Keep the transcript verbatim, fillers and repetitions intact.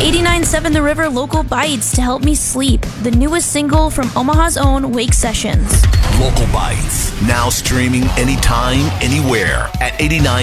eighty-nine point seven The River Local Bites to help me sleep, the newest single from Omaha's own Wake Sessions. Local Bites, now streaming anytime, anywhere at eighty-nine